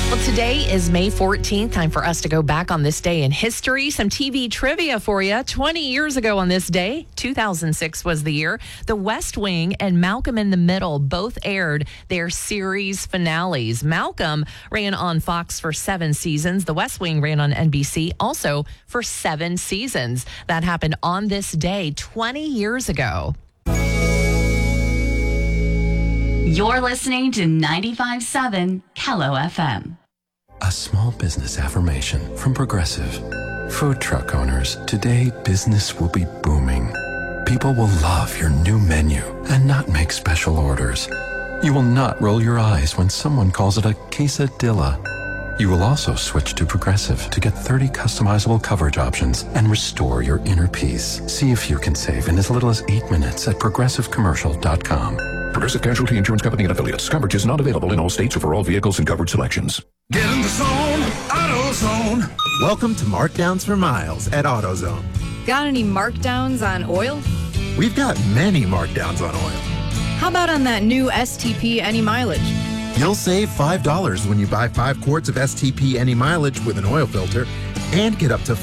Well, today is May 14th. Time for us to go back on this day in history. Some TV trivia for you. 20 years ago on this day, 2006 was the year, The West Wing and Malcolm in the Middle both aired their series finales. Malcolm ran on Fox for 7 seasons. The West Wing ran on NBC also for 7 seasons. That happened on this day 20 years ago. You're listening to 95.7 Kello FM. A small business affirmation from Progressive. Food truck owners, today business will be booming. People will love your new menu and not make special orders. You will not roll your eyes when someone calls it a quesadilla. You will also switch to Progressive to get 30 customizable coverage options and restore your inner peace. See if you can save in as little as 8 minutes at progressivecommercial.com. Progressive Casualty Insurance Company and Affiliates. Coverage is not available in all states or for all vehicles and coverage selections. Get in the zone, AutoZone. Welcome to Markdowns for Miles at AutoZone. Got any markdowns on oil? We've got many markdowns on oil. How about on that new STP Any Mileage? You'll save $5 when you buy 5 quarts of STP Any Mileage with an oil filter and get up to